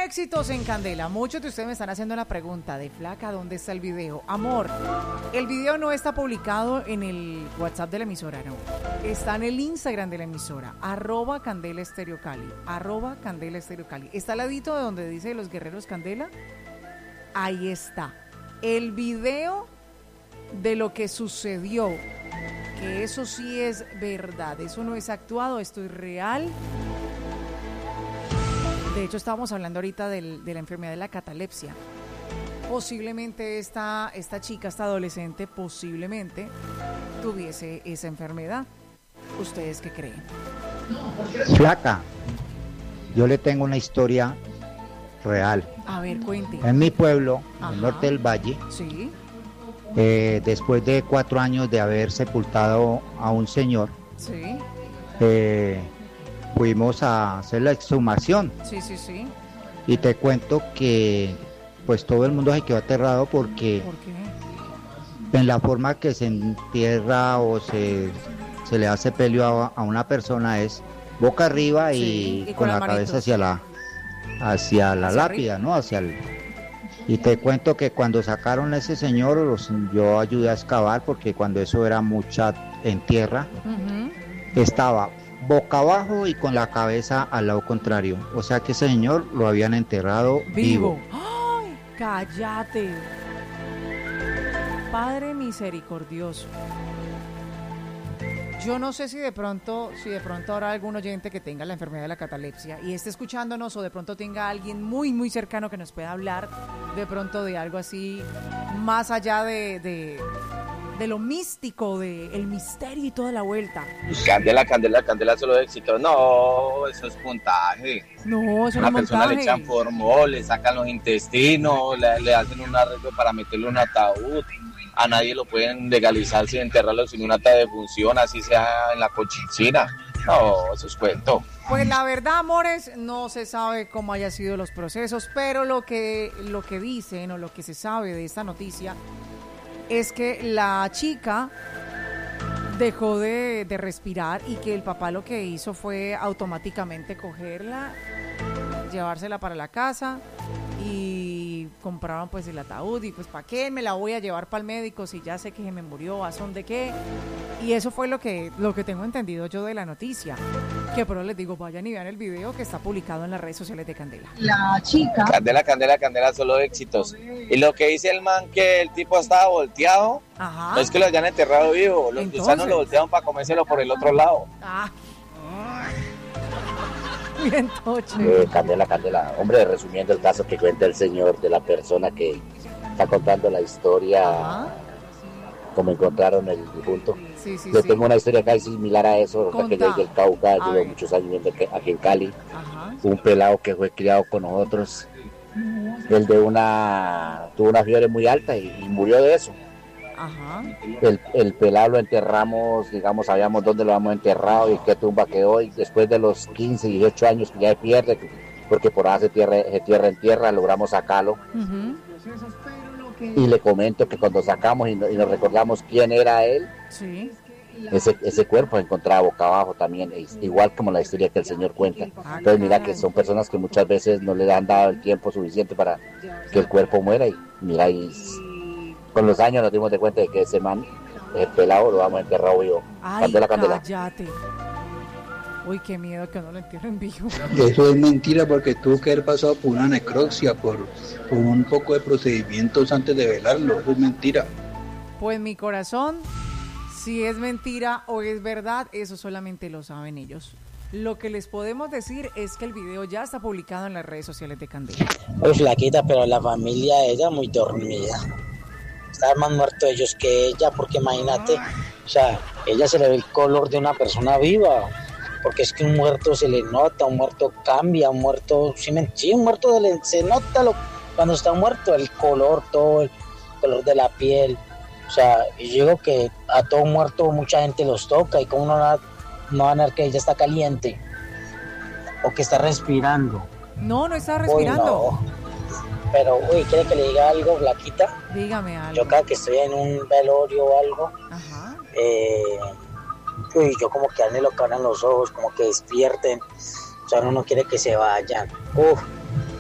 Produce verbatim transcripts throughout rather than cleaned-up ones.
éxitos en Candela. Muchos de ustedes me están haciendo la pregunta de flaca, ¿dónde está el video? Amor, el video no está publicado en el WhatsApp de la emisora, no. Está en el Instagram de la emisora, arroba Candela Estéreo Cali, arroba Candela Estéreo Cali. Está al ladito de donde dice Los Guerreros Candela. Ahí está. El video de lo que sucedió, que eso sí es verdad, eso no es actuado, esto es real. De hecho, estábamos hablando ahorita del, de la enfermedad de la catalepsia. Posiblemente esta, esta chica, esta adolescente, posiblemente tuviese esa enfermedad. ¿Ustedes qué creen? Flaca, yo le tengo una historia real. A ver, cuente. En mi pueblo, Ajá. en el norte del valle, Sí. eh, después de cuatro años de haber sepultado a un señor, Sí. eh, fuimos a hacer la exhumación. Sí, sí, sí. Y te cuento que pues todo el mundo se quedó aterrado porque ¿Por qué? en la forma que se entierra o se, se le hace pelio a, a una persona es boca arriba y, Sí, y con con las la cabeza manitos. hacia la hacia la Hacia lápida, ¿no? Hacia el... Y te cuento que cuando sacaron a ese señor, los, yo ayudé a excavar porque cuando eso era mucha en tierra, Uh-huh. estaba boca abajo y con la cabeza al lado contrario. O sea que ese señor lo habían enterrado vivo. Vivo. ¡Ay! ¡Cállate! Padre misericordioso. Yo no sé si de pronto, si de pronto habrá algún oyente que tenga la enfermedad de la catalepsia y esté escuchándonos, o de pronto tenga alguien muy, muy cercano que nos pueda hablar de pronto de algo así, más allá de, de, de lo místico, de el misterio y toda la vuelta. Candela, Candela, Candela, solo éxito. No, eso es puntaje. No, eso Una es un persona le montaje. echan formol, le sacan los intestinos, le, le hacen un arreglo para meterle un ataúd. A nadie lo pueden legalizar sin enterrarlo sin un acta de función, así sea en la Cochinchina. No, eso es cuento. Pues la verdad, amores, no se sabe cómo haya sido los procesos, pero lo que, lo que dicen o lo que se sabe de esta noticia es que la chica dejó de, de respirar y que el papá lo que hizo fue automáticamente cogerla, llevársela para la casa y compraron pues el ataúd y pues ¿para qué me la voy a llevar para el médico si ya sé que se me murió, a son de qué? Y eso fue lo que, lo que tengo entendido yo de la noticia, que pero les digo, vayan y vean el video que está publicado en las redes sociales de Candela. La chica. Candela, Candela, Candela, solo éxitos. Y lo que dice el man que el tipo estaba volteado, Ajá. no es que lo hayan enterrado vivo, los Entonces. gusanos lo voltearon para comérselo por el otro lado. Ah. Bien toche. Eh, Candela, Candela, hombre, resumiendo el caso que cuenta el señor de la persona que está contando la historia, Ajá. como encontraron el difunto. Sí, sí, Yo sí. tengo una historia casi similar a eso, Contá. que yo del Cauca, A llevo ver. muchos años viviendo aquí- aquí en Cali. Ajá. Un pelado que fue criado con nosotros, el de una, tuvo una fiebre muy alta y, y murió de eso. Ajá. El, el pelado lo enterramos, digamos, sabíamos dónde lo habíamos enterrado y qué tumba quedó, y después de los quince, dieciocho años que ya pierde, porque por ahí se tierra, se tierra en tierra, logramos sacarlo. Uh-huh. Y le comento que cuando sacamos y, no- y nos recordamos quién era él, Sí. ese, ese cuerpo se encontraba boca abajo también, es igual como la historia que el señor cuenta. Entonces mira que son personas que muchas veces no le han dado el tiempo suficiente para que el cuerpo muera, y mira, y con los años nos dimos de cuenta de que ese man, el pelado, lo vamos a enterrar vivo. Ay, Candela, Candela. cállate. Uy, qué miedo que no lo entierren vivo. Eso es mentira porque tuvo que haber pasado por una necropsia, por, por un poco de procedimientos antes de velarlo. Eso es mentira. Pues mi corazón, si es mentira o es verdad, eso solamente lo saben ellos. Lo que les podemos decir es que el video ya está publicado en las redes sociales de Candela. Muy flaquita, pero la familia de ella muy dormida. Estaban más muertos ellos que ella, porque imagínate, o sea, ella se le ve el color de una persona viva, porque es que un muerto se le nota, un muerto cambia, un muerto, sí, me- sí, un muerto se, le- se nota lo, cuando está muerto, el color, todo el color de la piel, o sea, y yo digo que a todo muerto mucha gente los toca, y como no, va- no van a ver que ella está caliente, o que está respirando. No, no está Uy, respirando. no. Pero, uy, ¿quiere que le diga algo, Flaquita? Dígame algo. Yo cada que estoy en un velorio o algo, Ajá. eh, uy, yo como que anhelo que abran los ojos, como que despierten. O sea, uno no quiere que se vayan. Uf,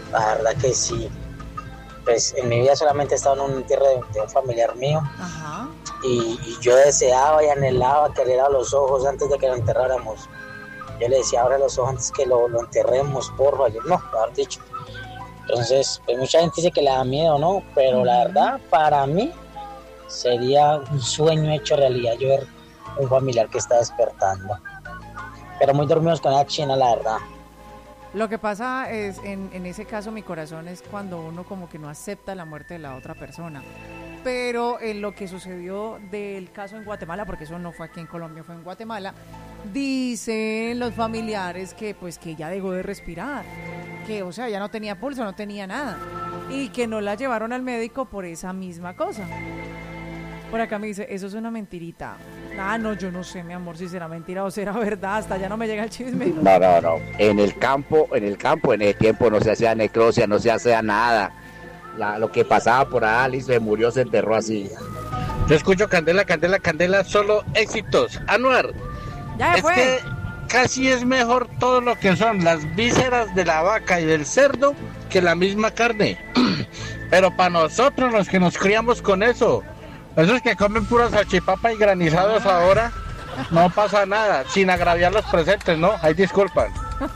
La verdad que sí. Pues en mi vida solamente he estado en un entierro de, de un familiar mío. Ajá. Y, y yo deseaba y anhelaba que abriera los ojos antes de que lo enterráramos. Yo le decía, abre los ojos antes que lo, lo enterremos, porfa. Yo, no, lo haber dicho. Entonces, pues mucha gente dice que le da miedo, ¿no? Pero uh-huh. la verdad, para mí, sería un sueño hecho realidad yo ver un familiar que está despertando. Pero muy dormidos con la china, la verdad. Lo que pasa es, en, en ese caso, mi corazón es cuando uno como que no acepta la muerte de la otra persona. Pero en lo que sucedió del caso en Guatemala, porque eso no fue aquí en Colombia, fue en Guatemala, dicen los familiares que pues que ya dejó de respirar, que o sea, ya no tenía pulso, no tenía nada, y que no la llevaron al médico por esa misma cosa. Por acá me dice, eso es una mentirita. Ah, no, yo no sé, mi amor, si será mentira o será verdad, hasta ya no me llega el chisme. No, no, no, en el campo, en el campo, en el tiempo no se hacía necrosia, no se hacía nada. La, lo que pasaba por ahí, se murió, se enterró así. Yo escucho Candela, Candela, Candela, solo éxitos. Anuar, ya es fue. que casi es mejor todo lo que son las vísceras de la vaca y del cerdo que la misma carne. Pero para nosotros, los que nos criamos con eso, esos que comen pura salchipapa y granizados ahora, no pasa nada, sin agraviar los presentes, ¿no? Ahí disculpan.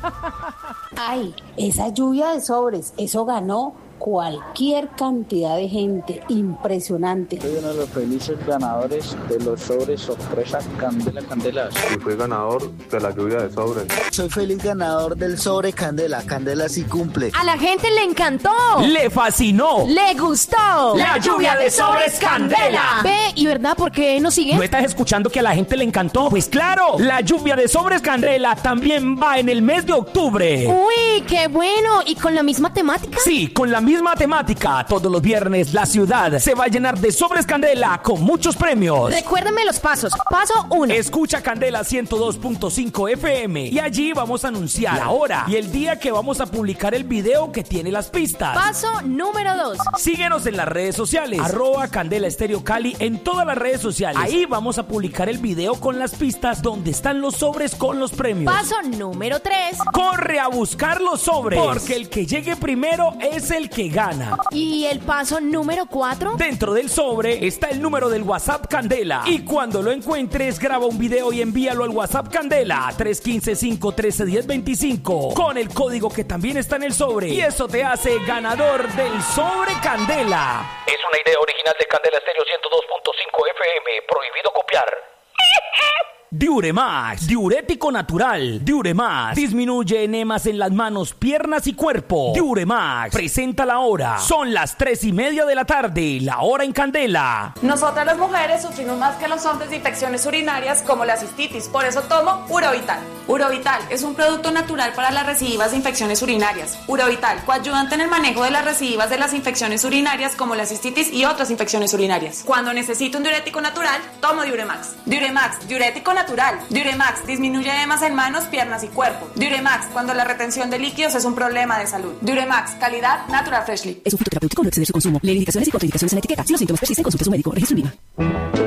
Ay, esa lluvia de sobres, eso ganó cualquier cantidad de gente, impresionante. Soy uno de los felices ganadores de los sobres sorpresa Candela Candela. Y fui ganador de la lluvia de sobres. Soy feliz ganador del sobre Candela. Candela sí cumple. A la gente le encantó. Le fascinó. Le gustó. La lluvia de sobres Candela. Ve, ¿y verdad por qué nos siguen? ¿No estás escuchando que a la gente le encantó? Pues claro, la lluvia de sobres Candela también va en el mes de octubre. Uy, qué bueno. ¿Y con la misma temática? Sí, con la misma Misma temática. Todos los viernes la ciudad se va a llenar de sobres Candela con muchos premios. Recuérdame los pasos. Paso uno. Escucha Candela ciento dos punto cinco F M y allí vamos a anunciar la hora y el día que vamos a publicar el video que tiene las pistas. Paso número dos. Síguenos en las redes sociales. Arroba Candela Estéreo Cali en todas las redes sociales. Ahí vamos a publicar el video con las pistas donde están los sobres con los premios. Paso número tres. Corre a buscar los sobres porque el que llegue primero es el que gana. ¿Y el paso número cuatro? Dentro del sobre está el número del WhatsApp Candela y cuando lo encuentres graba un video y envíalo al WhatsApp Candela tres uno cinco, cinco uno tres, uno cero dos cinco con el código que también está en el sobre y eso te hace ganador del sobre Candela. Es una idea original de Candela Estéreo ciento dos punto cinco F M. Prohibido copiar. Diuremax, diurético natural. Diuremax disminuye enemas en las manos, piernas y cuerpo. Diuremax presenta la hora. Son las tres y media de la tarde, la hora en Candela. Nosotras las mujeres sufrimos más que los hombres de infecciones urinarias como la cistitis, por eso tomo Urovital. Urovital es un producto natural para las recidivas de infecciones urinarias. Urovital, coayudante en el manejo de las recidivas de las infecciones urinarias como la cistitis y otras infecciones urinarias. Cuando necesito un diurético natural, tomo Diuremax. Diuremax, diurético natural. Diuremax disminuye edemas en manos, piernas y cuerpo. Diuremax, cuando la retención de líquidos es un problema de salud. Diuremax, calidad Natural Freshly. Es un fitoterapéutico, no exceder su consumo. Lee indicaciones y contraindicaciones en la etiqueta. Si los síntomas persisten, consulte a su médico. Registro en Lima.